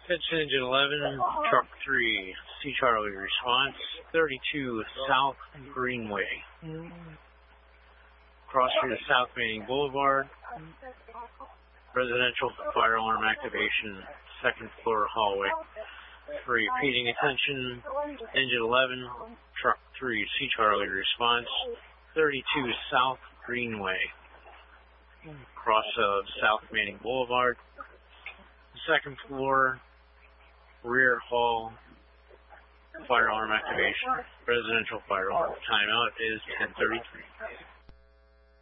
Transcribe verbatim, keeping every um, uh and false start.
Attention Engine eleven, Truck three, C Charlie response, thirty-two South Greenway. Cross Street of South Manning Boulevard. Residential fire alarm activation, second floor hallway. For repeating attention, Engine eleven, Truck three, C Charlie response, thirty-two South Greenway. Cross of South Manning Boulevard. Second floor, rear hall, fire alarm activation, residential fire alarm. Timeout is ten thirty-three.